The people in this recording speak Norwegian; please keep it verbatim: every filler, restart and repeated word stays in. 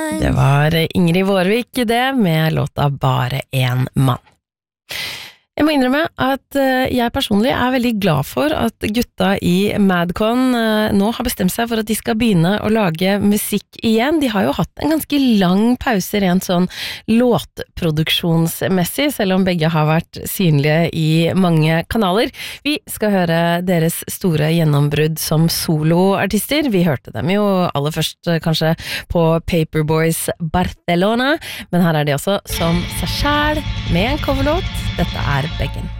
Det var Ingrid Vårvik det med låta Bare en mann. Jeg må innrømme at jeg personlig er veldig glad for at gutta i Madcon nå har bestemt seg for at de skal begynne å lage musikk igjen. De har jo hatt en ganske lang pause rent sånn låtproduksjonsmessig, selv om begge har vært synlige i mange kanaler. Vi skal høre deres store gjennombrudd som soloartister. Vi hørte dem jo aller først kanskje på Paperboys Barcelona, men her er de også som seg selv med en coverlåt. Dette er Beggen.